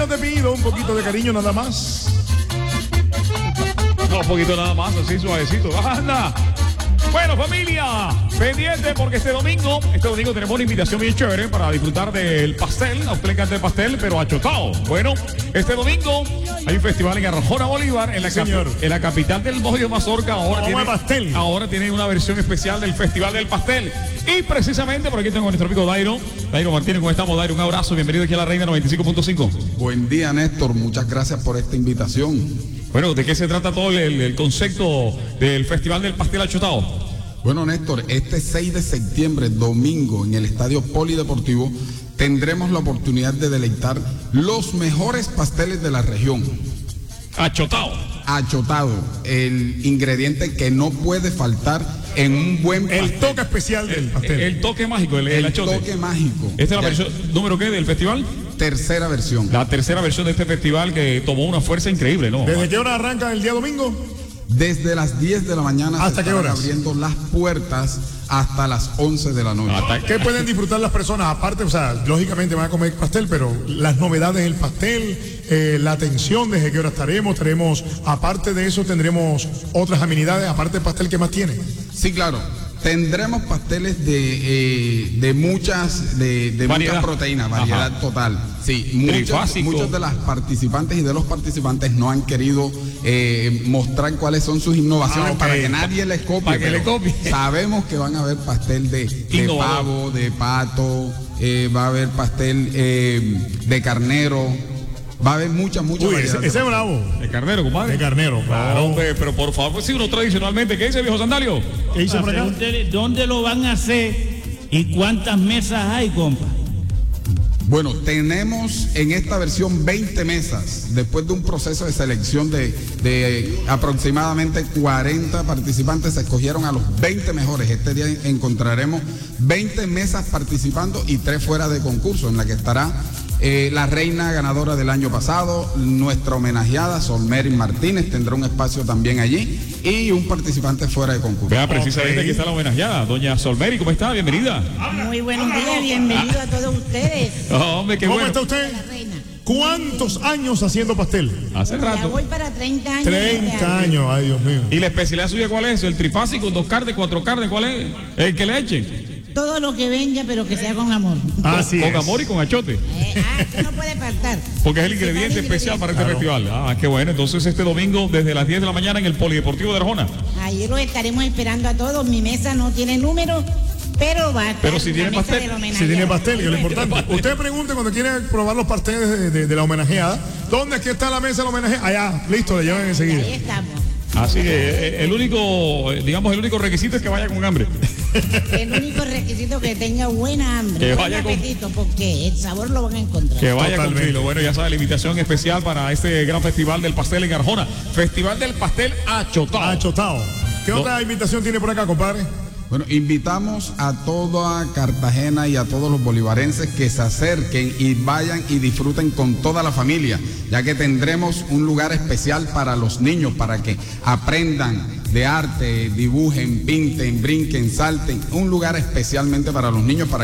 te pido un poquito de cariño nada más. No, un poquito nada más, así suavecito. Anda. Bueno, familia, pendiente porque este domingo tenemos una invitación bien chévere para disfrutar del pastel. A usted le encanta el pastel, pero achotado. Bueno, este domingo hay un festival en Arjona, Bolívar, en la capital del Bajo de Mazorca. Ahora tiene una versión especial del Festival del Pastel. Y precisamente por aquí tengo a nuestro amigo Dairo Martínez. ¿Cómo estamos, Dairo? Un abrazo, bienvenido aquí a la Reina 95.5. Buen día, Néstor, muchas gracias por esta invitación. Bueno, ¿de qué se trata todo el concepto del Festival del Pastel Achotado? Bueno, Néstor, este 6 de septiembre, domingo, en el Estadio Polideportivo, tendremos la oportunidad de deleitar los mejores pasteles de la región. Achotado. Achotado, el ingrediente que no puede faltar en un buen pastel. El toque especial del pastel. El toque mágico, el achote. El toque mágico. ¿Esta es la versión número qué del festival? Tercera versión. La tercera versión de este festival que tomó una fuerza increíble, ¿no? ¿Desde qué hora arranca el día domingo? Desde las 10 de la mañana ¿Hasta qué horas? Abriendo las puertas hasta las 11 de la noche. ¿Qué pueden disfrutar las personas? Aparte, o sea, lógicamente van a comer pastel, pero las novedades del pastel, la atención, desde qué hora estaremos, aparte de eso tendremos otras amenidades, aparte del pastel, ¿qué más tiene? Sí, claro. Tendremos pasteles de muchas proteínas, variedad total. Sí, muchos de las participantes y de los participantes no han querido mostrar cuáles son sus innovaciones para que nadie les copie. Sabemos que van a haber pastel de pavo, de pato, va a haber pastel de carnero. Va a haber mucha variedad. Ese es bravo. De carnero, compadre. De carnero, claro. Hombre, pero por favor, si uno tradicionalmente, ¿qué dice, viejo Sandalio? ¿Qué dice por acá? ¿Dónde lo van a hacer y cuántas mesas hay, compa? Bueno, tenemos en esta versión 20 mesas, después de un proceso de selección de aproximadamente 40 participantes, se escogieron a los 20 mejores. Este día encontraremos 20 mesas participando y 3 fuera de concurso, en la que estará la reina ganadora del año pasado, nuestra homenajeada Solmery Martínez tendrá un espacio también allí y un participante fuera de concurso. Vea, precisamente aquí está la homenajeada, doña Solmery, ¿cómo está? Bienvenida. Muy buenos días, bienvenido a todos ustedes. Oh, hombre, qué ¿Cómo bueno. está usted? La reina. ¿Cuántos años haciendo pastel? Hace Ya rato. voy para 30 años. 30 años, ay Dios mío. ¿Y la especialidad suya cuál es? ¿El trifásico, 2 carnes, 4 carnes? ¿Cuál es? ¿El que le echen? Todo lo que venga, pero que sea con amor. Así Con es. amor y con achote. Que no puede faltar. Porque es el ingrediente especial para este festival. Ah, qué bueno. Entonces este domingo desde las 10 de la mañana en el Polideportivo de Arjona. Ahí los estaremos esperando a todos. Mi mesa no tiene número, pero va a estar. Pero si la tiene mesa pastel. del homenaje. Si tiene pastel, que es lo importante. Usted pregunte cuando quiere probar los pasteles de la homenajeada. ¿Dónde aquí está la mesa del homenaje? Allá, listo, le llevan enseguida. Ahí estamos. Así que el único requisito es que vaya con hambre. El único requisito que tenga buena hambre, Que buen vaya con- apetito, porque el sabor lo van a encontrar. Que vaya con Totalmente. filo. Bueno, ya sabe, la invitación especial para este gran festival del pastel en Arjona. Festival del pastel achotado. Achotado. ¿Qué No. otra invitación tiene por acá, compadre? Bueno, invitamos a toda Cartagena y a todos los bolivarenses que se acerquen y vayan y disfruten con toda la familia, ya que tendremos un lugar especial para los niños, para que aprendan de arte, dibujen, pinten, brinquen, salten, un lugar especialmente para los niños, para